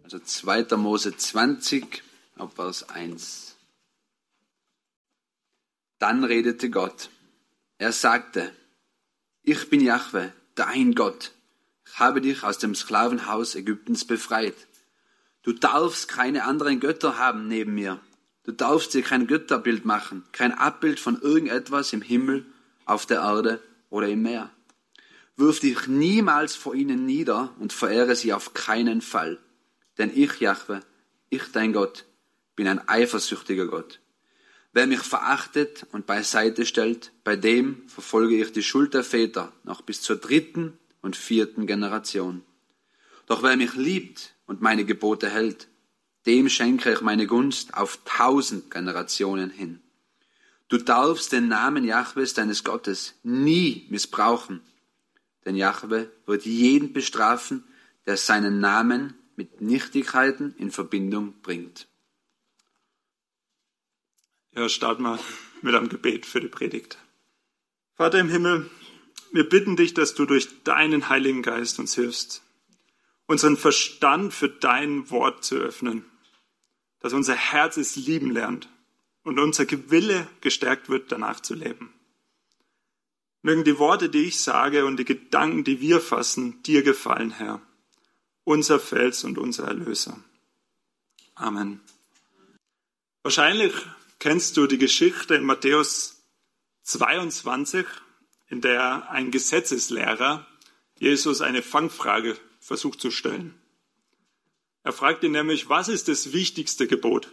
Also 2. Mose 20, ab Vers 1. Dann redete Gott. Er sagte, ich bin Jahwe, dein Gott. Ich habe dich aus dem Sklavenhaus Ägyptens befreit. Du darfst keine anderen Götter haben neben mir. Du darfst dir kein Götterbild machen, kein Abbild von irgendetwas im Himmel, auf der Erde oder im Meer. Wirf dich niemals vor ihnen nieder und verehre sie auf keinen Fall. Denn ich, Jahwe, ich, dein Gott, bin ein eifersüchtiger Gott. Wer mich verachtet und beiseite stellt, bei dem verfolge ich die Schuld der Väter noch bis zur 3. und 4. Generation. Doch wer mich liebt und meine Gebote hält, dem schenke ich meine Gunst auf 1000 Generationen hin. Du darfst den Namen Jahwes, deines Gottes, nie missbrauchen. Denn Jahwe wird jeden bestrafen, der seinen Namen mit Nichtigkeiten in Verbindung bringt. Ja, starten wir mit einem Gebet für die Predigt. Vater im Himmel, wir bitten dich, dass du durch deinen Heiligen Geist uns hilfst, unseren Verstand für dein Wort zu öffnen, dass unser Herz es lieben lernt und unser Wille gestärkt wird, danach zu leben. Mögen die Worte, die ich sage und die Gedanken, die wir fassen, dir gefallen, Herr, unser Fels und unser Erlöser. Amen. Wahrscheinlich kennst du die Geschichte in Matthäus 22, in der ein Gesetzeslehrer Jesus eine Fangfrage versucht zu stellen. Er fragt ihn nämlich, was ist das wichtigste Gebot?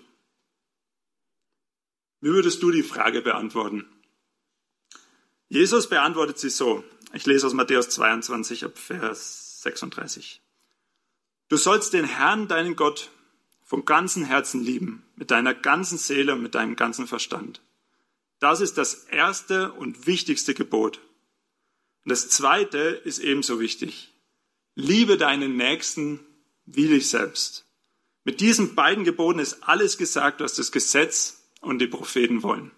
Wie würdest du die Frage beantworten? Jesus beantwortet sie so. Ich lese aus Matthäus 22 ab Vers 36. Du sollst den Herrn, deinen Gott, vom ganzen Herzen lieben, mit deiner ganzen Seele und mit deinem ganzen Verstand. Das ist das erste und wichtigste Gebot. Und das zweite ist ebenso wichtig. Liebe deinen Nächsten wie dich selbst. Mit diesen beiden Geboten ist alles gesagt, was das Gesetz und die Propheten wollen.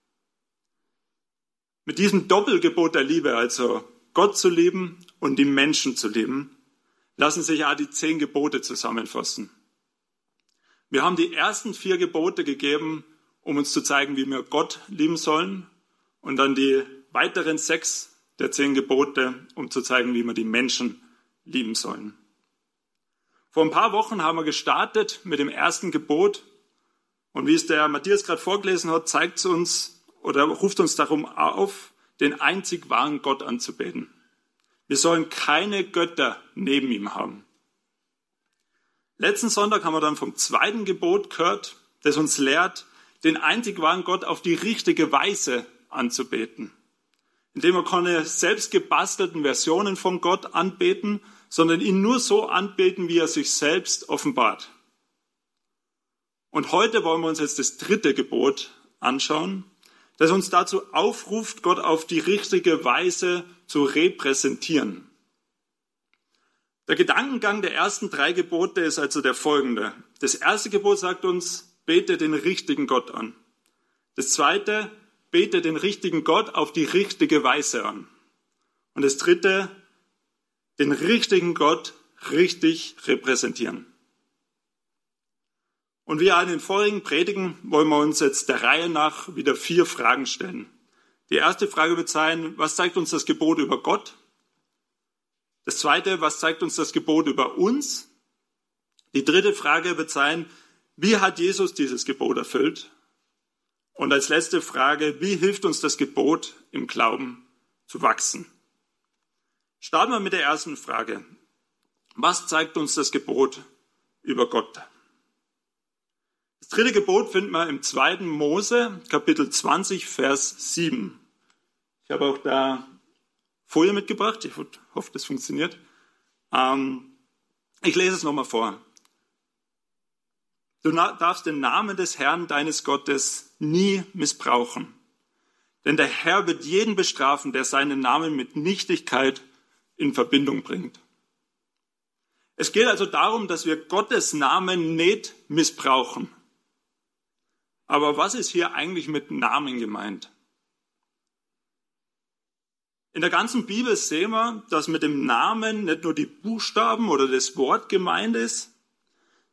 Mit diesem Doppelgebot der Liebe, also Gott zu lieben und die Menschen zu lieben, lassen sich ja die 10 Gebote zusammenfassen. Wir haben die ersten 4 Gebote gegeben, um uns zu zeigen, wie wir Gott lieben sollen, und dann die weiteren 6 der 10 Gebote, um zu zeigen, wie wir die Menschen lieben sollen. Vor ein paar Wochen haben wir gestartet mit dem ersten Gebot, und wie es der Matthias gerade vorgelesen hat, zeigt es uns oder ruft uns darum auf, den einzig wahren Gott anzubeten. Wir sollen keine Götter neben ihm haben. Letzten Sonntag haben wir dann vom zweiten Gebot gehört, das uns lehrt, den einzig wahren Gott auf die richtige Weise anzubeten. Indem wir keine selbst gebastelten Versionen von Gott anbeten, sondern ihn nur so anbeten, wie er sich selbst offenbart. Und heute wollen wir uns jetzt das 3. Gebot anschauen, das uns dazu aufruft, Gott auf die richtige Weise zu repräsentieren. Der Gedankengang der ersten 3 Gebote ist also der folgende. Das erste Gebot sagt uns, bete den richtigen Gott an. Das zweite, bete den richtigen Gott auf die richtige Weise an. Und das dritte, den richtigen Gott richtig repräsentieren. Und wie in den vorigen Predigen wollen wir uns jetzt der Reihe nach wieder 4 Fragen stellen. Die erste Frage wird sein, was zeigt uns das Gebot über Gott? Das zweite, was zeigt uns das Gebot über uns? Die dritte Frage wird sein, wie hat Jesus dieses Gebot erfüllt? Und als letzte Frage, wie hilft uns das Gebot im Glauben zu wachsen? Starten wir mit der ersten Frage. Was zeigt uns das Gebot über Gott? Das 3. Gebot finden wir im 2. Mose, Kapitel 20, Vers 7. Ich habe auch da Folie mitgebracht. Ich hoffe, das funktioniert. Ich lese es nochmal vor. Du darfst den Namen des Herrn, deines Gottes, nie missbrauchen. Denn der Herr wird jeden bestrafen, der seinen Namen mit Nichtigkeit in Verbindung bringt. Es geht also darum, dass wir Gottes Namen nicht missbrauchen. Aber was ist hier eigentlich mit Namen gemeint? In der ganzen Bibel sehen wir, dass mit dem Namen nicht nur die Buchstaben oder das Wort gemeint ist,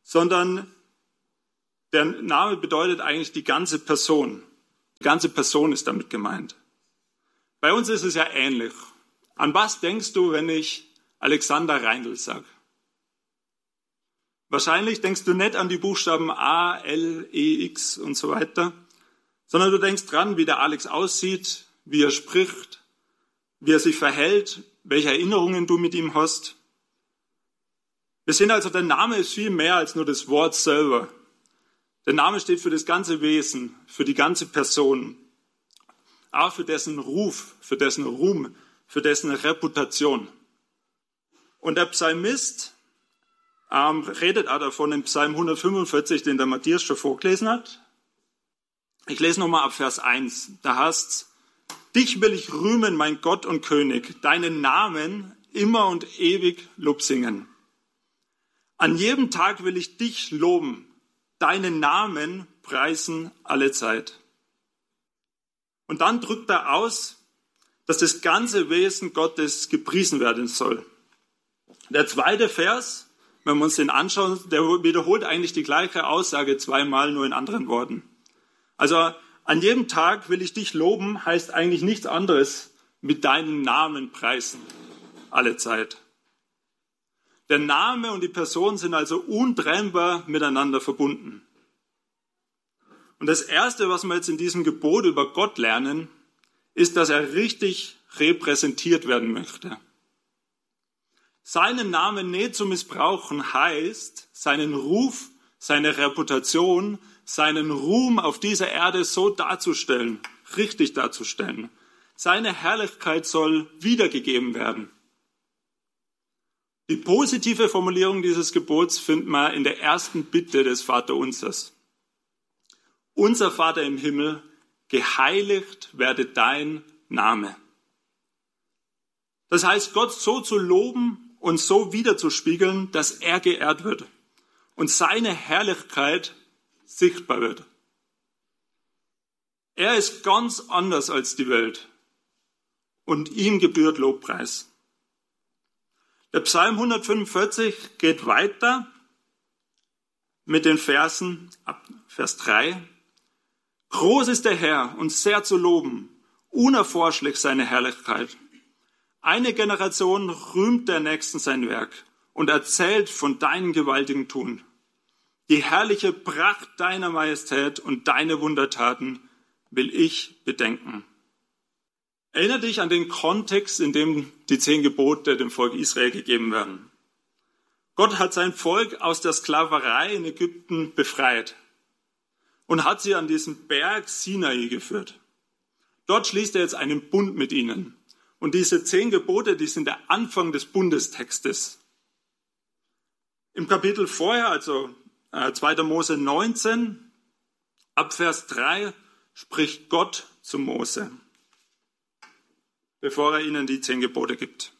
sondern der Name bedeutet eigentlich die ganze Person. Die ganze Person ist damit gemeint. Bei uns ist es ja ähnlich. An was denkst du, wenn ich Alexander Reindl sage? Wahrscheinlich denkst du nicht an die Buchstaben A, L, E, X und so weiter, sondern du denkst dran, wie der Alex aussieht, wie er spricht, wie er sich verhält, welche Erinnerungen du mit ihm hast. Wir sehen also, der Name ist viel mehr als nur das Wort selber. Der Name steht für das ganze Wesen, für die ganze Person, auch für dessen Ruf, für dessen Ruhm, für dessen Reputation. Und der Psalmist redet auch davon im Psalm 145, den der Matthias schon vorgelesen hat. Ich lese nochmal ab Vers 1. Da heißt es: Dich will ich rühmen, mein Gott und König, deinen Namen immer und ewig Lob singen. An jedem Tag will ich dich loben, deinen Namen preisen alle Zeit. Und dann drückt er aus, dass das ganze Wesen Gottes gepriesen werden soll. Der zweite Vers, wenn wir uns den anschauen, der wiederholt eigentlich die gleiche Aussage zweimal, nur in anderen Worten. Also an jedem Tag will ich dich loben, heißt eigentlich nichts anderes, mit deinem Namen preisen, alle Zeit. Der Name und die Person sind also untrennbar miteinander verbunden. Und das Erste, was wir jetzt in diesem Gebot über Gott lernen, ist, dass er richtig repräsentiert werden möchte. Seinen Namen nicht zu missbrauchen heißt, seinen Ruf, seine Reputation, seinen Ruhm auf dieser Erde so darzustellen, richtig darzustellen. Seine Herrlichkeit soll wiedergegeben werden. Die positive Formulierung dieses Gebots findet man in der ersten Bitte des Vaterunsers. Unser Vater im Himmel, geheiligt werde dein Name. Das heißt, Gott so zu loben und so wiederzuspiegeln, dass er geehrt wird und seine Herrlichkeit sichtbar wird. Er ist ganz anders als die Welt und ihm gebührt Lobpreis. Der Psalm 145 geht weiter mit den Versen ab Vers 3. Groß ist der Herr und sehr zu loben, unerforschlich seine Herrlichkeit. Eine Generation rühmt der Nächsten sein Werk und erzählt von deinem gewaltigen Tun. Die herrliche Pracht deiner Majestät und deine Wundertaten will ich bedenken. Erinnere dich an den Kontext, in dem die 10 Gebote dem Volk Israel gegeben werden. Gott hat sein Volk aus der Sklaverei in Ägypten befreit und hat sie an diesen Berg Sinai geführt. Dort schließt er jetzt einen Bund mit ihnen. Und diese 10 Gebote, die sind der Anfang des Bundestextes. Im Kapitel vorher, also 2. Mose 19, ab Vers 3, spricht Gott zu Mose, bevor er ihnen die 10 Gebote gibt.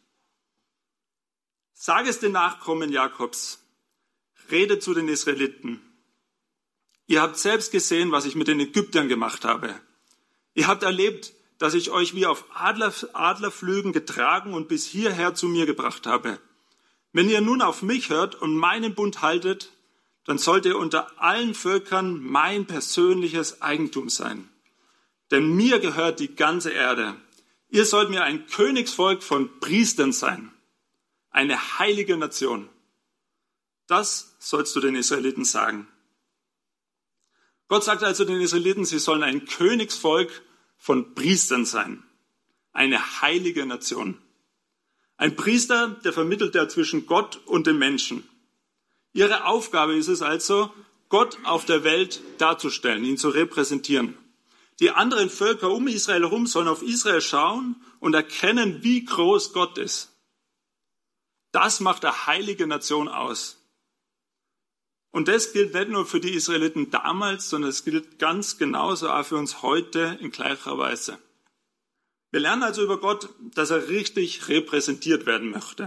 Sag es den Nachkommen Jakobs, rede zu den Israeliten. Ihr habt selbst gesehen, was ich mit den Ägyptern gemacht habe. Ihr habt erlebt, dass ich euch wie auf Adlerflügen getragen und bis hierher zu mir gebracht habe. Wenn ihr nun auf mich hört und meinen Bund haltet, dann sollt ihr unter allen Völkern mein persönliches Eigentum sein. Denn mir gehört die ganze Erde. Ihr sollt mir ein Königsvolk von Priestern sein, eine heilige Nation. Das sollst du den Israeliten sagen. Gott sagt also den Israeliten, sie sollen ein Königsvolk von Priestern sein, eine heilige Nation. Ein Priester, der vermittelt ja zwischen Gott und den Menschen. Ihre Aufgabe ist es also, Gott auf der Welt darzustellen, ihn zu repräsentieren. Die anderen Völker um Israel herum sollen auf Israel schauen und erkennen, wie groß Gott ist. Das macht eine heilige Nation aus. Und das gilt nicht nur für die Israeliten damals, sondern es gilt ganz genauso auch für uns heute in gleicher Weise. Wir lernen also über Gott, dass er richtig repräsentiert werden möchte.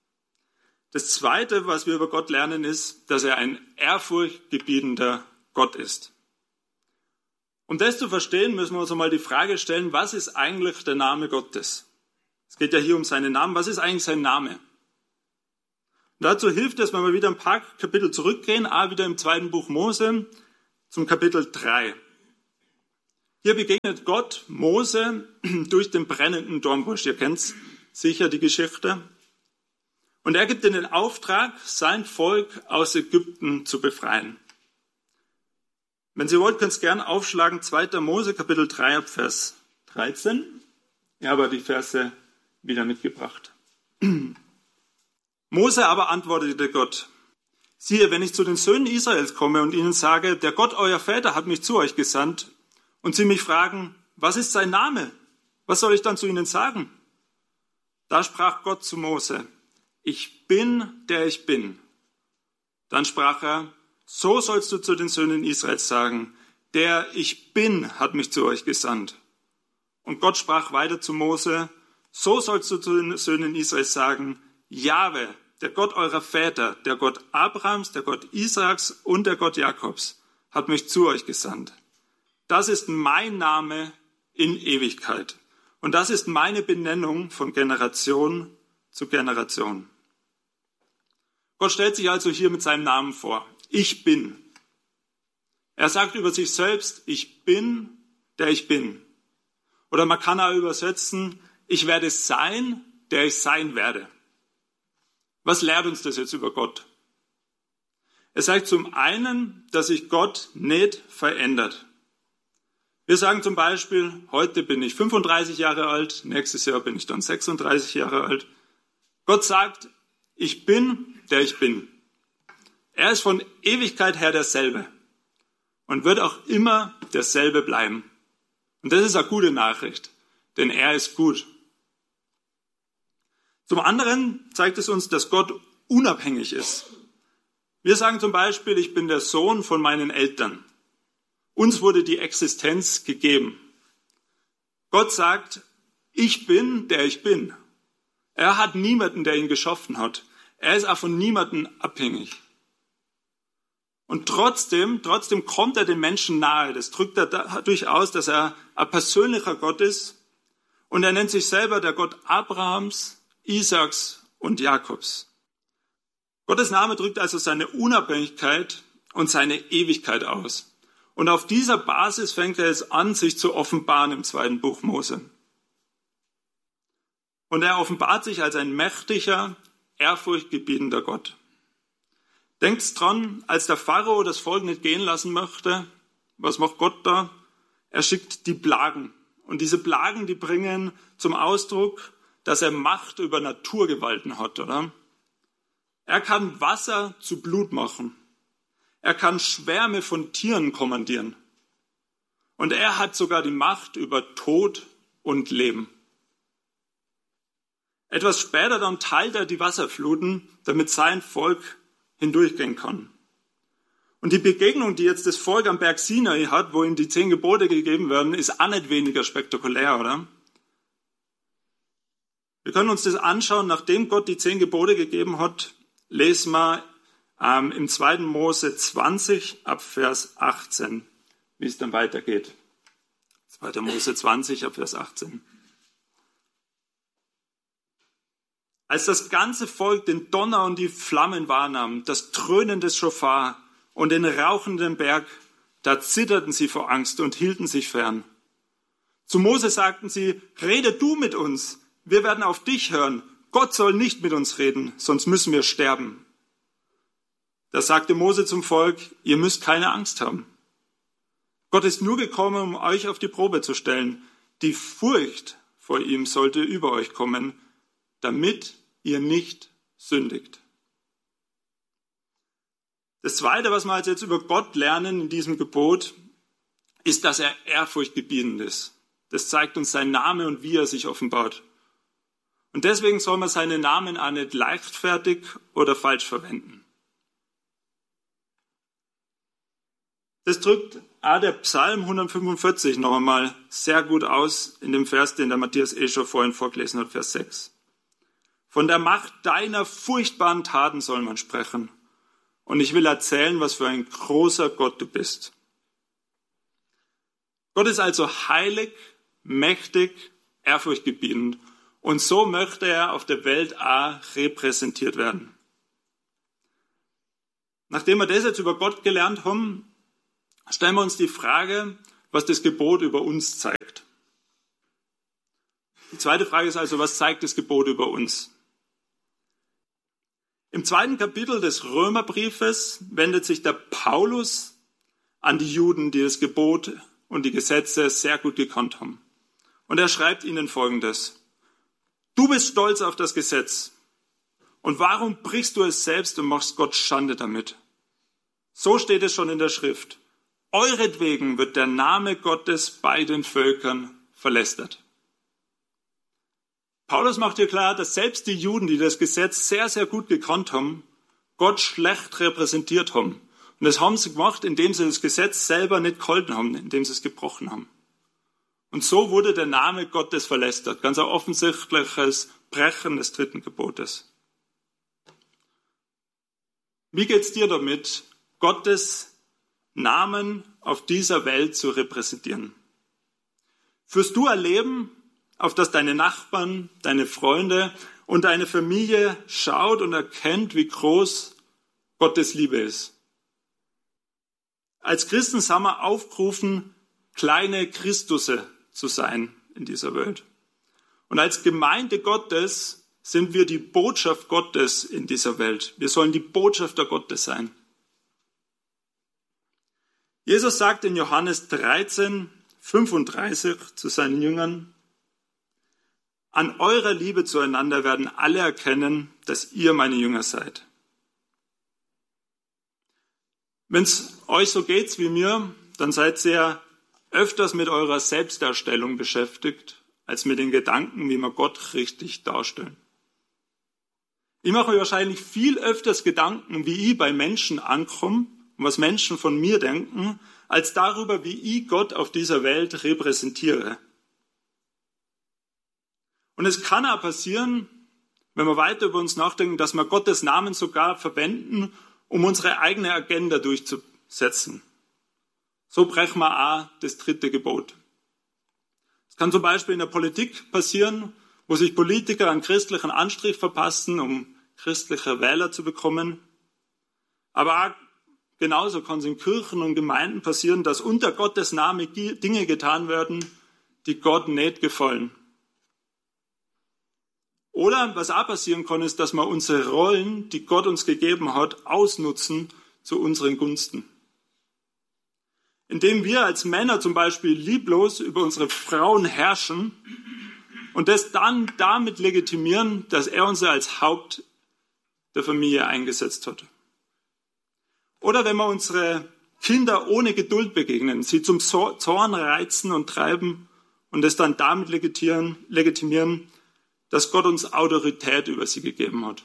Das Zweite, was wir über Gott lernen, ist, dass er ein ehrfurchtgebietender Gott ist. Um das zu verstehen, müssen wir uns einmal die Frage stellen, was ist eigentlich der Name Gottes? Es geht ja hier um seinen Namen. Was ist eigentlich sein Name? Dazu hilft es, wenn wir wieder ein paar Kapitel zurückgehen, wieder im 2. Buch Mose, zum Kapitel 3. Hier begegnet Gott Mose durch den brennenden Dornbusch. Ihr kennt sicher die Geschichte. Und er gibt ihm den Auftrag, sein Volk aus Ägypten zu befreien. Wenn Sie wollt, könnt ihr es gerne aufschlagen, 2. Mose, Kapitel 3, ab Vers 13. Ich habe die Verse wieder mitgebracht. Mose aber antwortete Gott: Siehe, wenn ich zu den Söhnen Israels komme und ihnen sage, der Gott euer Väter hat mich zu euch gesandt, und sie mich fragen, was ist sein Name? Was soll ich dann zu ihnen sagen? Da sprach Gott zu Mose: Ich bin, der ich bin. Dann sprach er: So sollst du zu den Söhnen Israels sagen, der ich bin hat mich zu euch gesandt. Und Gott sprach weiter zu Mose: So sollst du zu den Söhnen Israels sagen, Jahwe, der Gott eurer Väter, der Gott Abrahams, der Gott Isaaks und der Gott Jakobs, hat mich zu euch gesandt. Das ist mein Name in Ewigkeit. Und das ist meine Benennung von Generation zu Generation. Gott stellt sich also hier mit seinem Namen vor. Ich bin. Er sagt über sich selbst, ich bin, der ich bin. Oder man kann auch übersetzen, ich werde sein, der ich sein werde. Was lehrt uns das jetzt über Gott? Es sagt zum einen, dass sich Gott nicht verändert. Wir sagen zum Beispiel, heute bin ich 35 Jahre alt, nächstes Jahr bin ich dann 36 Jahre alt. Gott sagt, ich bin, der ich bin. Er ist von Ewigkeit her derselbe und wird auch immer derselbe bleiben. Und das ist eine gute Nachricht, denn er ist gut. Zum anderen zeigt es uns, dass Gott unabhängig ist. Wir sagen zum Beispiel, ich bin der Sohn von meinen Eltern. Uns wurde die Existenz gegeben. Gott sagt, ich bin, der ich bin. Er hat niemanden, der ihn geschaffen hat. Er ist auch von niemandem abhängig. Und trotzdem kommt er den Menschen nahe. Das drückt er dadurch aus, dass er ein persönlicher Gott ist. Und er nennt sich selber der Gott Abrahams, Isaaks und Jakobs. Gottes Name drückt also seine Unabhängigkeit und seine Ewigkeit aus. Und auf dieser Basis fängt er es an, sich zu offenbaren im 2. Buch Mose. Und er offenbart sich als ein mächtiger, ehrfurchtgebietender Gott. Denkt dran, als der Pharao das Volk nicht gehen lassen möchte, was macht Gott da? Er schickt die Plagen. Und diese Plagen, die bringen zum Ausdruck, dass er Macht über Naturgewalten hat, oder? Er kann Wasser zu Blut machen. Er kann Schwärme von Tieren kommandieren. Und er hat sogar die Macht über Tod und Leben. Etwas später dann teilt er die Wasserfluten, damit sein Volk hindurchgehen kann. Und die Begegnung, die jetzt das Volk am Berg Sinai hat, wo ihm die 10 Gebote gegeben werden, ist auch nicht weniger spektakulär, oder? Wir können uns das anschauen, nachdem Gott die 10 Gebote gegeben hat, lesen wir im 2. Mose 20 ab Vers 18, wie es dann weitergeht. 2. Mose 20 ab Vers 18. Als das ganze Volk den Donner und die Flammen wahrnahm, das Dröhnen des Schofar und den rauchenden Berg, da zitterten sie vor Angst und hielten sich fern. Zu Mose sagten sie, rede du mit uns, wir werden auf dich hören. Gott soll nicht mit uns reden, sonst müssen wir sterben. Da sagte Mose zum Volk, ihr müsst keine Angst haben. Gott ist nur gekommen, um euch auf die Probe zu stellen. Die Furcht vor ihm sollte über euch kommen, damit ihr nicht sündigt. Das Zweite, was wir also jetzt über Gott lernen in diesem Gebot, ist, dass er ehrfurchtgebietend ist. Das zeigt uns sein Name und wie er sich offenbart. Und deswegen soll man seinen Namen auch nicht leichtfertig oder falsch verwenden. Das drückt auch der Psalm 145 noch einmal sehr gut aus in dem Vers, den der Matthias schon vorhin vorgelesen hat, Vers 6. Von der Macht deiner furchtbaren Taten soll man sprechen. Und ich will erzählen, was für ein großer Gott du bist. Gott ist also heilig, mächtig, ehrfurchtgebietend. Und so möchte er auf der Welt auch repräsentiert werden. Nachdem wir das jetzt über Gott gelernt haben, stellen wir uns die Frage, was das Gebot über uns zeigt. Die zweite Frage ist also, was zeigt das Gebot über uns? Im 2. Kapitel des Römerbriefes wendet sich der Paulus an die Juden, die das Gebot und die Gesetze sehr gut gekannt haben. Und er schreibt ihnen Folgendes: Du bist stolz auf das Gesetz. Und warum brichst du es selbst und machst Gott Schande damit? So steht es schon in der Schrift. Euretwegen wird der Name Gottes bei den Völkern verlästert. Paulus macht hier klar, dass selbst die Juden, die das Gesetz sehr, sehr gut gekannt haben, Gott schlecht repräsentiert haben. Und das haben sie gemacht, indem sie das Gesetz selber nicht gehalten haben, indem sie es gebrochen haben. Und so wurde der Name Gottes verlästert. Ganz ein offensichtliches Brechen des 3. Gebotes. Wie geht's dir damit, Gottes Namen auf dieser Welt zu repräsentieren? Führst du ein Leben, auf das deine Nachbarn, deine Freunde und deine Familie schaut und erkennt, wie groß Gottes Liebe ist? Als Christen sind wir aufgerufen, kleine Christusse zu sein in dieser Welt. Und als Gemeinde Gottes sind wir die Botschaft Gottes in dieser Welt. Wir sollen die Botschafter Gottes sein. Jesus sagt in Johannes 13, 35 zu seinen Jüngern: An eurer Liebe zueinander werden alle erkennen, dass ihr meine Jünger seid. Wenn es euch so geht wie mir, dann seid ihr öfters mit eurer Selbstdarstellung beschäftigt, als mit den Gedanken, wie wir Gott richtig darstellen. Ich mache mir wahrscheinlich viel öfters Gedanken, wie ich bei Menschen ankomme und was Menschen von mir denken, als darüber, wie ich Gott auf dieser Welt repräsentiere. Und es kann auch passieren, wenn wir weiter über uns nachdenken, dass wir Gottes Namen sogar verwenden, um unsere eigene Agenda durchzusetzen. So brechen wir auch das 3. Gebot. Es kann zum Beispiel in der Politik passieren, wo sich Politiker einen christlichen Anstrich verpassen, um christliche Wähler zu bekommen. Aber auch genauso kann es in Kirchen und Gemeinden passieren, dass unter Gottes Namen Dinge getan werden, die Gott nicht gefallen. Oder was auch passieren kann, ist, dass wir unsere Rollen, die Gott uns gegeben hat, ausnutzen zu unseren Gunsten. Indem wir als Männer zum Beispiel lieblos über unsere Frauen herrschen und das dann damit legitimieren, dass er uns als Haupt der Familie eingesetzt hat. Oder wenn wir unsere Kinder ohne Geduld begegnen, sie zum Zorn reizen und treiben und es dann damit legitimieren, dass Gott uns Autorität über sie gegeben hat.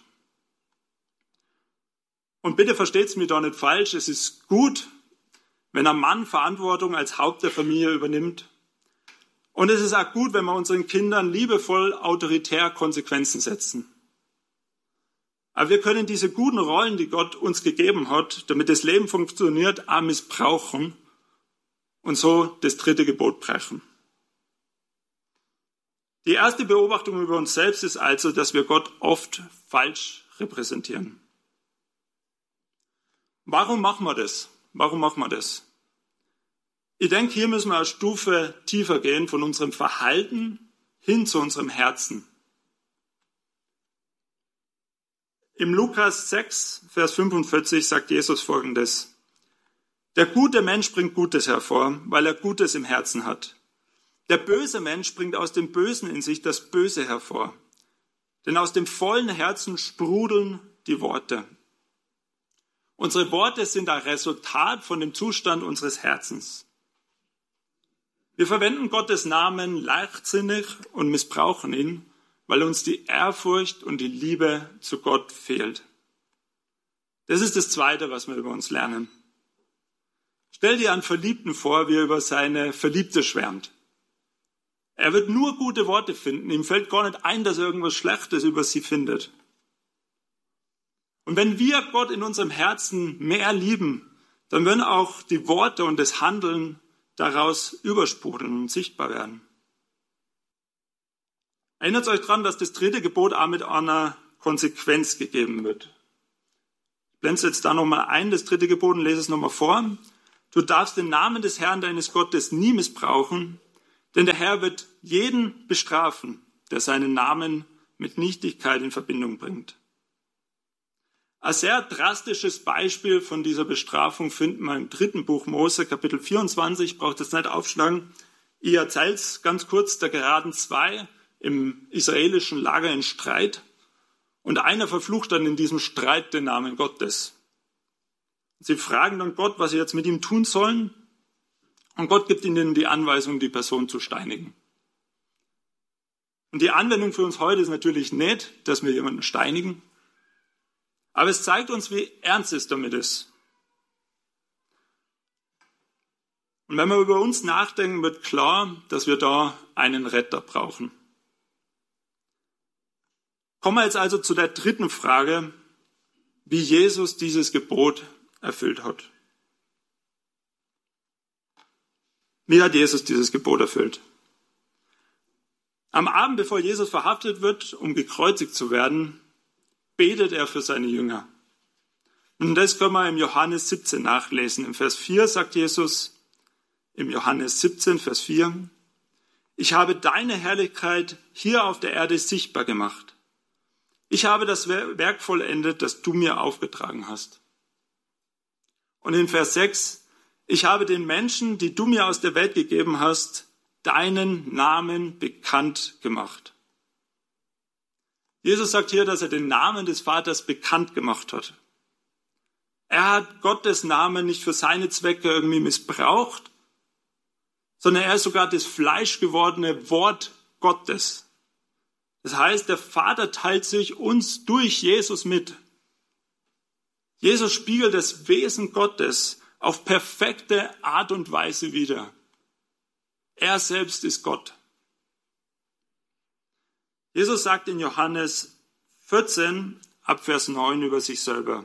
Und bitte versteht's mir doch nicht falsch, es ist gut, wenn ein Mann Verantwortung als Haupt der Familie übernimmt. Und es ist auch gut, wenn wir unseren Kindern liebevoll autoritär Konsequenzen setzen. Aber wir können diese guten Rollen, die Gott uns gegeben hat, damit das Leben funktioniert, auch missbrauchen und so das 3. Gebot brechen. Die erste Beobachtung über uns selbst ist also, dass wir Gott oft falsch repräsentieren. Warum machen wir das? Ich denke, hier müssen wir eine Stufe tiefer gehen von unserem Verhalten hin zu unserem Herzen. Im Lukas 6, Vers 45 sagt Jesus Folgendes: Der gute Mensch bringt Gutes hervor, weil er Gutes im Herzen hat. Der böse Mensch bringt aus dem Bösen in sich das Böse hervor. Denn aus dem vollen Herzen sprudeln die Worte. Unsere Worte sind ein Resultat von dem Zustand unseres Herzens. Wir verwenden Gottes Namen leichtsinnig und missbrauchen ihn, weil uns die Ehrfurcht und die Liebe zu Gott fehlt. Das ist das Zweite, was wir über uns lernen. Stell dir einen Verliebten vor, wie er über seine Verliebte schwärmt. Er wird nur gute Worte finden. Ihm fällt gar nicht ein, dass er irgendwas Schlechtes über sie findet. Und wenn wir Gott in unserem Herzen mehr lieben, dann werden auch die Worte und das Handeln daraus übersprudeln und sichtbar werden. Erinnert euch daran, dass das 3. Gebot auch mit einer Konsequenz gegeben wird. Ich blende jetzt da nochmal ein, das 3. Gebot, und lese es nochmal vor. Du darfst den Namen des Herrn deines Gottes nie missbrauchen, denn der Herr wird jeden bestrafen, der seinen Namen mit Nichtigkeit in Verbindung bringt. Ein sehr drastisches Beispiel von dieser Bestrafung finden wir im 3. Buch Mose, Kapitel 24, braucht es nicht aufschlagen. Ich erzähle es ganz kurz, da geraten zwei im israelischen Lager in Streit und einer verflucht dann in diesem Streit den Namen Gottes. Sie fragen dann Gott, was sie jetzt mit ihm tun sollen, und Gott gibt ihnen die Anweisung, die Person zu steinigen. Und die Anwendung für uns heute ist natürlich nicht, dass wir jemanden steinigen, aber es zeigt uns, wie ernst es damit ist. Und wenn wir über uns nachdenken, wird klar, dass wir da einen Retter brauchen. Kommen wir jetzt also zu der 3. Frage, wie Jesus dieses Gebot erfüllt hat. Wie hat Jesus dieses Gebot erfüllt? Am Abend, bevor Jesus verhaftet wird, um gekreuzigt zu werden, betet er für seine Jünger. Und das können wir im Johannes 17 nachlesen. Im Vers 4 sagt Jesus, im Johannes 17, Vers 4, ich habe deine Herrlichkeit hier auf der Erde sichtbar gemacht. Ich habe das Werk vollendet, das du mir aufgetragen hast. Und in Vers 6, ich habe den Menschen, die du mir aus der Welt gegeben hast, deinen Namen bekannt gemacht. Jesus sagt hier, dass er den Namen des Vaters bekannt gemacht hat. Er hat Gottes Namen nicht für seine Zwecke irgendwie missbraucht, sondern er ist sogar das fleischgewordene Wort Gottes. Das heißt, der Vater teilt sich uns durch Jesus mit. Jesus spiegelt das Wesen Gottes auf perfekte Art und Weise wider. Er selbst ist Gott. Jesus sagt in Johannes 14, ab Vers 9 über sich selber: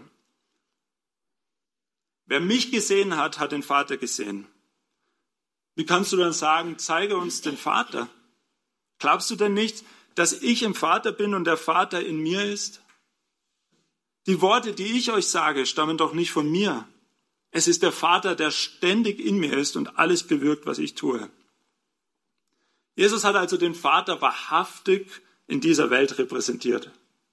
Wer mich gesehen hat, hat den Vater gesehen. Wie kannst du dann sagen, zeige uns den Vater? Glaubst du denn nicht, dass ich im Vater bin und der Vater in mir ist? Die Worte, die ich euch sage, stammen doch nicht von mir. Es ist der Vater, der ständig in mir ist und alles bewirkt, was ich tue. Jesus hat also den Vater wahrhaftig in dieser Welt repräsentiert.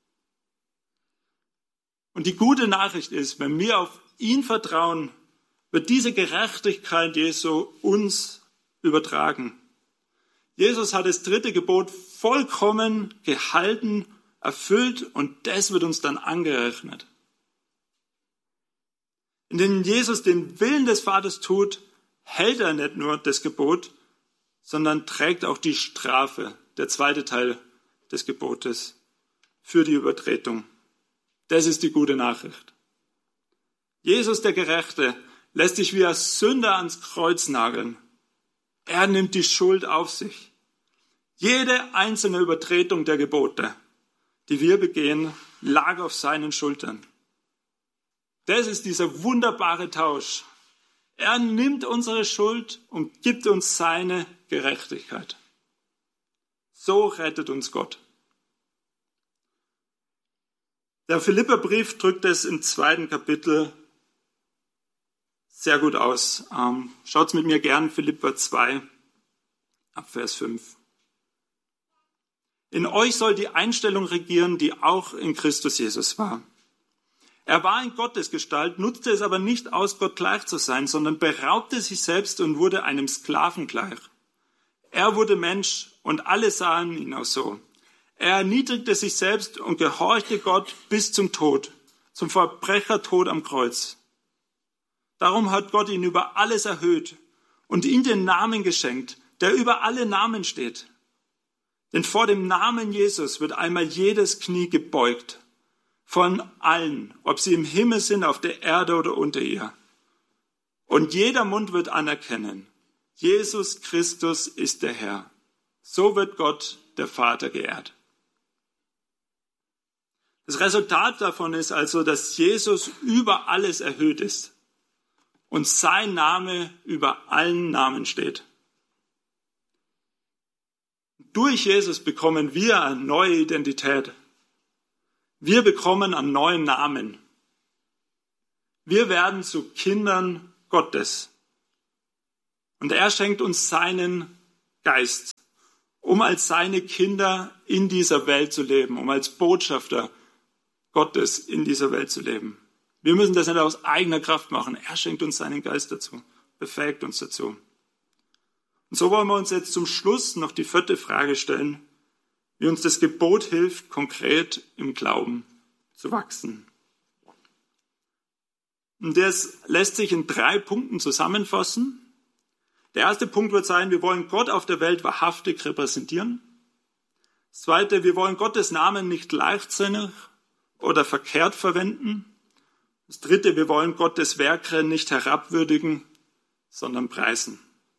Und die gute Nachricht ist, wenn wir auf ihn vertrauen, wird diese Gerechtigkeit Jesu uns übertragen. Jesus hat das 3. Gebot vollkommen gehalten, erfüllt, und das wird uns dann angerechnet. Indem Jesus den Willen des Vaters tut, hält er nicht nur das Gebot, sondern trägt auch die Strafe, der 2. Teil des Gebotes, für die Übertretung. Das ist die gute Nachricht. Jesus, der Gerechte, lässt sich wie ein Sünder ans Kreuz nageln. Er nimmt die Schuld auf sich. Jede einzelne Übertretung der Gebote, die wir begehen, lag auf seinen Schultern. Das ist dieser wunderbare Tausch. Er nimmt unsere Schuld und gibt uns seine Gerechtigkeit. So rettet uns Gott. Der Philipperbrief drückt es im 2. Kapitel sehr gut aus. Schaut's mit mir gern, Philipper 2, ab Vers 5. In euch soll die Einstellung regieren, die auch in Christus Jesus war. Er war in Gottesgestalt, nutzte es aber nicht aus, Gott gleich zu sein, sondern beraubte sich selbst und wurde einem Sklaven gleich. Er wurde Mensch und alle sahen ihn auch so. Er erniedrigte sich selbst und gehorchte Gott bis zum Tod, zum Verbrechertod am Kreuz. Darum hat Gott ihn über alles erhöht und ihm den Namen geschenkt, der über alle Namen steht. Denn vor dem Namen Jesus wird einmal jedes Knie gebeugt, von allen, ob sie im Himmel sind, auf der Erde oder unter ihr. Und jeder Mund wird anerkennen, Jesus Christus ist der Herr. So wird Gott, der Vater, geehrt. Das Resultat davon ist also, dass Jesus über alles erhöht ist und sein Name über allen Namen steht. Durch Jesus bekommen wir eine neue Identität. Wir bekommen einen neuen Namen. Wir werden zu Kindern Gottes. Und er schenkt uns seinen Geist, um als seine Kinder in dieser Welt zu leben, um als Botschafter Gottes in dieser Welt zu leben. Wir müssen das nicht aus eigener Kraft machen. Er schenkt uns seinen Geist dazu, befähigt uns dazu. Und so wollen wir uns jetzt zum Schluss noch die 4. Frage stellen, wie uns das Gebot hilft, konkret im Glauben zu wachsen. Und das lässt sich in 3 Punkten zusammenfassen. Der erste Punkt wird sein, wir wollen Gott auf der Welt wahrhaftig repräsentieren. Das zweite, wir wollen Gottes Namen nicht leichtsinnig oder verkehrt verwenden. Das dritte, wir wollen Gottes Werke nicht herabwürdigen, sondern preisen.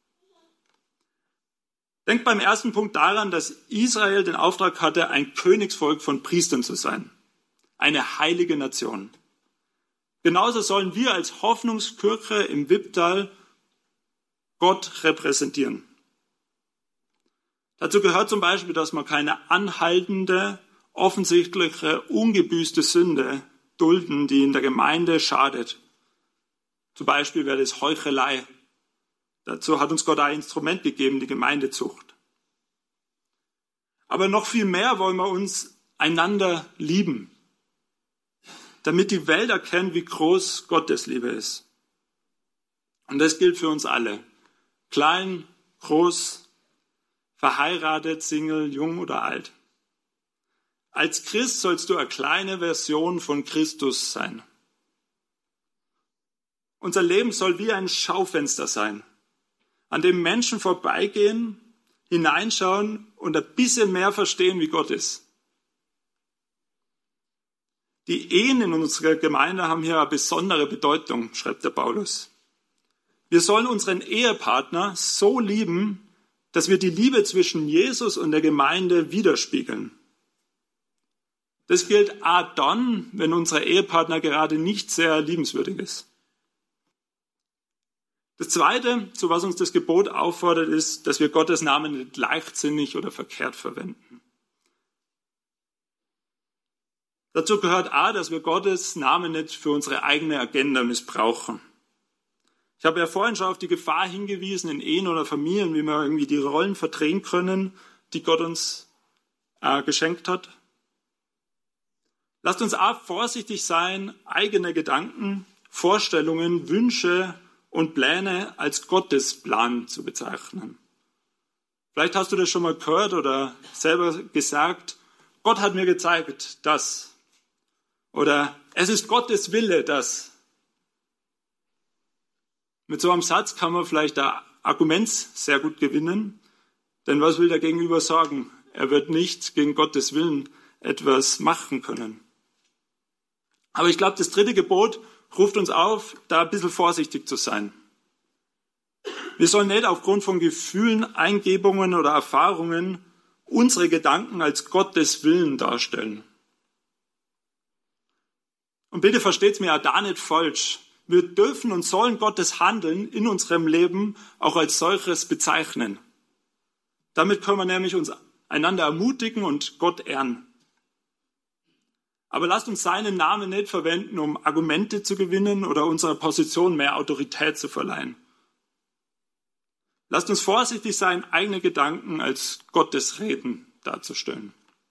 Denkt beim ersten Punkt daran, dass Israel den Auftrag hatte, ein Königsvolk von Priestern zu sein. Eine heilige Nation. Genauso sollen wir als Hoffnungskirche im Wipptal Gott repräsentieren. Dazu gehört zum Beispiel, dass man keine anhaltende, offensichtliche, ungebüßte Sünde dulden, die in der Gemeinde schadet. Zum Beispiel wäre das Heuchelei. Dazu hat uns Gott ein Instrument gegeben, die Gemeindezucht. Aber noch viel mehr wollen wir uns einander lieben, damit die Welt erkennt, wie groß Gottes Liebe ist. Und das gilt für uns alle. Klein, groß, verheiratet, Single, jung oder alt. Als Christ sollst du eine kleine Version von Christus sein. Unser Leben soll wie ein Schaufenster sein, an dem Menschen vorbeigehen, hineinschauen und ein bisschen mehr verstehen, wie Gott ist. Die Ehen in unserer Gemeinde haben hier eine besondere Bedeutung, schreibt der Paulus. Wir sollen unseren Ehepartner so lieben, dass wir die Liebe zwischen Jesus und der Gemeinde widerspiegeln. Das gilt auch dann, wenn unser Ehepartner gerade nicht sehr liebenswürdig ist. Das Zweite, zu was uns das Gebot auffordert, ist, dass wir Gottes Namen nicht leichtsinnig oder verkehrt verwenden. Dazu gehört auch, dass wir Gottes Namen nicht für unsere eigene Agenda missbrauchen. Ich habe ja vorhin schon auf die Gefahr hingewiesen, in Ehen oder Familien, wie wir irgendwie die Rollen verdrehen können, die Gott uns geschenkt hat. Lasst uns auch vorsichtig sein, eigene Gedanken, Vorstellungen, Wünsche und Pläne als Gottes Plan zu bezeichnen. Vielleicht hast du das schon mal gehört oder selber gesagt, Gott hat mir gezeigt, das. Oder es ist Gottes Wille, das. Mit so einem Satz kann man vielleicht ein Argument sehr gut gewinnen, denn was will der Gegenüber sagen? Er wird nicht gegen Gottes Willen etwas machen können. Aber ich glaube, das 3. Gebot ruft uns auf, da ein bisschen vorsichtig zu sein. Wir sollen nicht aufgrund von Gefühlen, Eingebungen oder Erfahrungen unsere Gedanken als Gottes Willen darstellen. Und bitte versteht's mir auch da nicht falsch. Wir dürfen und sollen Gottes Handeln in unserem Leben auch als solches bezeichnen. Damit können wir nämlich uns einander ermutigen und Gott ehren. Aber lasst uns seinen Namen nicht verwenden, um Argumente zu gewinnen oder unserer Position mehr Autorität zu verleihen. Lasst uns vorsichtig sein, eigene Gedanken als Gottes Reden darzustellen.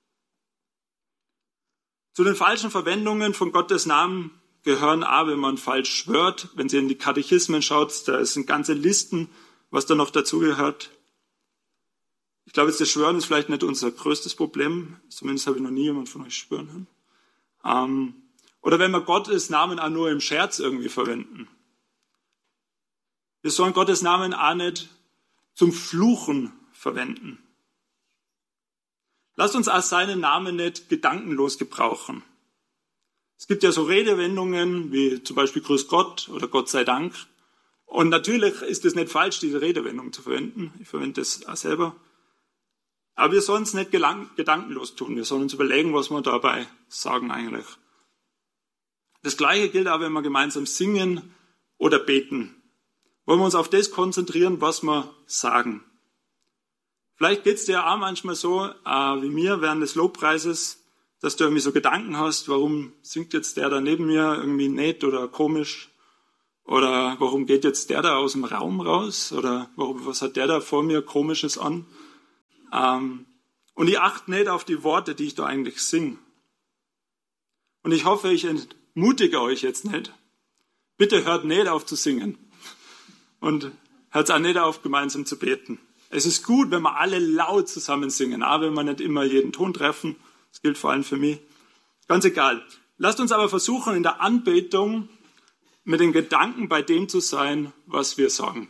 Zu den falschen Verwendungen von Gottes Namen gehören auch, wenn man falsch schwört. Wenn ihr in die Katechismen schaut, da sind ganze Listen, was da noch dazugehört. Ich glaube, das Schwören ist vielleicht nicht unser größtes Problem. Zumindest habe ich noch nie jemand von euch schwören hören. Oder wenn wir Gottes Namen auch nur im Scherz irgendwie verwenden. Wir sollen Gottes Namen auch nicht zum Fluchen verwenden. Lasst uns auch seinen Namen nicht gedankenlos gebrauchen. Es gibt ja so Redewendungen wie zum Beispiel Grüß Gott oder Gott sei Dank. Und natürlich ist es nicht falsch, diese Redewendung zu verwenden. Ich verwende das auch selber. Aber wir sollen es nicht gedankenlos tun. Wir sollen uns überlegen, was wir dabei sagen eigentlich. Das Gleiche gilt auch, wenn wir gemeinsam singen oder beten. Wollen wir uns auf das konzentrieren, was wir sagen. Vielleicht geht es dir auch manchmal so, wie mir während des Lobpreises, dass du irgendwie so Gedanken hast, warum singt jetzt der da neben mir irgendwie nett oder komisch? Oder warum geht jetzt der da aus dem Raum raus? Oder was hat der da vor mir Komisches an? Und ich achte nicht auf die Worte, die ich da eigentlich singe. Und ich hoffe, ich entmutige euch jetzt nicht. Bitte hört nicht auf zu singen. Und hört auch nicht auf, gemeinsam zu beten. Es ist gut, wenn wir alle laut zusammen singen, aber wenn wir nicht immer jeden Ton treffen. Das gilt vor allem für mich. Ganz egal. Lasst uns aber versuchen, in der Anbetung mit den Gedanken bei dem zu sein, was wir sagen.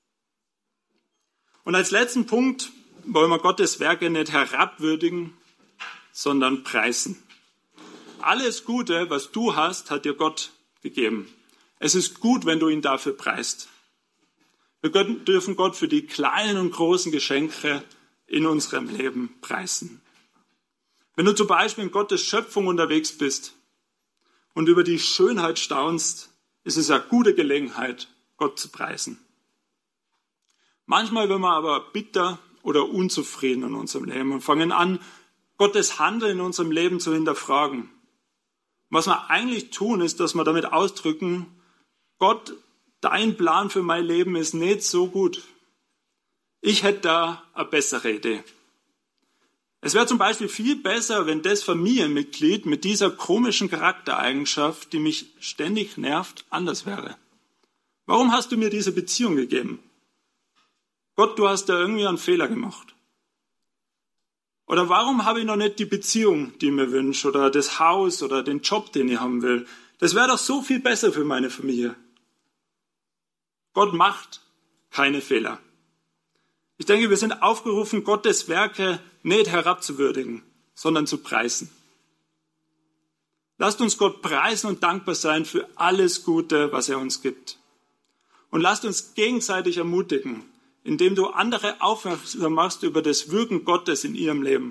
Und als letzten Punkt wollen wir Gottes Werke nicht herabwürdigen, sondern preisen. Alles Gute, was du hast, hat dir Gott gegeben. Es ist gut, wenn du ihn dafür preist. Wir dürfen Gott für die kleinen und großen Geschenke in unserem Leben preisen. Wenn du zum Beispiel in Gottes Schöpfung unterwegs bist und über die Schönheit staunst, ist es eine gute Gelegenheit, Gott zu preisen. Manchmal werden wir aber bitter oder unzufrieden in unserem Leben und fangen an, Gottes Handeln in unserem Leben zu hinterfragen. Was wir eigentlich tun, ist, dass wir damit ausdrücken, Gott, dein Plan für mein Leben ist nicht so gut. Ich hätte da eine bessere Idee. Es wäre zum Beispiel viel besser, wenn das Familienmitglied mit dieser komischen Charaktereigenschaft, die mich ständig nervt, anders wäre. Warum hast du mir diese Beziehung gegeben? Gott, du hast da irgendwie einen Fehler gemacht. Oder warum habe ich noch nicht die Beziehung, die ich mir wünsche, oder das Haus oder den Job, den ich haben will? Das wäre doch so viel besser für meine Familie. Gott macht keine Fehler. Ich denke, wir sind aufgerufen, Gottes Werke nicht herabzuwürdigen, sondern zu preisen. Lasst uns Gott preisen und dankbar sein für alles Gute, was er uns gibt. Und lasst uns gegenseitig ermutigen, indem du andere aufmerksam machst über das Wirken Gottes in ihrem Leben.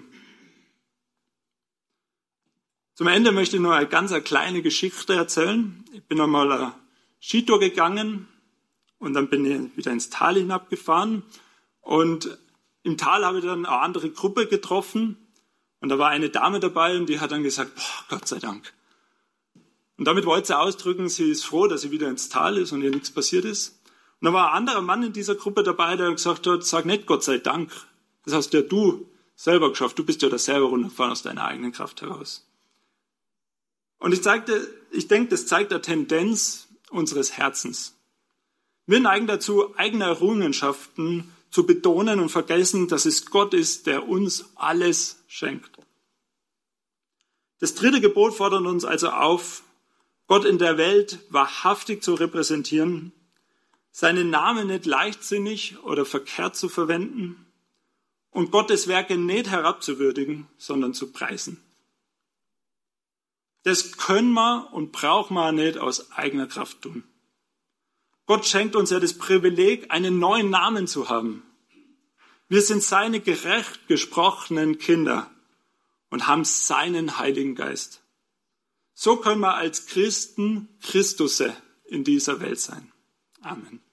Zum Ende möchte ich noch eine ganz kleine Geschichte erzählen. Ich bin einmal eine Skitour gegangen und dann bin ich wieder ins Tal hinabgefahren. Und im Tal habe ich dann eine andere Gruppe getroffen. Und da war eine Dame dabei und die hat dann gesagt, boah, Gott sei Dank. Und damit wollte sie ausdrücken, sie ist froh, dass sie wieder ins Tal ist und ihr nichts passiert ist. Und da war ein anderer Mann in dieser Gruppe dabei, der gesagt hat, sag nicht Gott sei Dank. Das hast ja du selber geschafft. Du bist ja da selber runtergefahren aus deiner eigenen Kraft heraus. Und ich denke, das zeigt eine Tendenz unseres Herzens. Wir neigen dazu, eigene Errungenschaften zu betonen und vergessen, dass es Gott ist, der uns alles schenkt. Das 3. Gebot fordert uns also auf, Gott in der Welt wahrhaftig zu repräsentieren, seinen Namen nicht leichtsinnig oder verkehrt zu verwenden und Gottes Werke nicht herabzuwürdigen, sondern zu preisen. Das können wir und brauchen wir nicht aus eigener Kraft tun. Gott schenkt uns ja das Privileg, einen neuen Namen zu haben. Wir sind seine gerecht gesprochenen Kinder und haben seinen Heiligen Geist. So können wir als Christen Christusse in dieser Welt sein. Amen.